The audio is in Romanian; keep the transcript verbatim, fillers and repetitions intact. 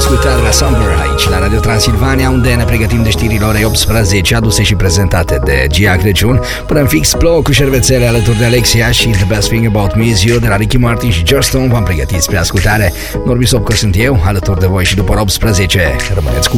ascultat la Summer aici la Radio Transilvania, unde ne pregătim de știrile orei optsprezece, aduse și prezentate de Gia Crăciun. Până în fix plouă cu șervețele alături de Alexia și The Best Thing About Me Is You de la Ricky Martin și Joss Stone. V-am pregătit spre ascultare. Norbi Sopcă sunt eu, alături de voi și după optsprezece. Rămâneți cu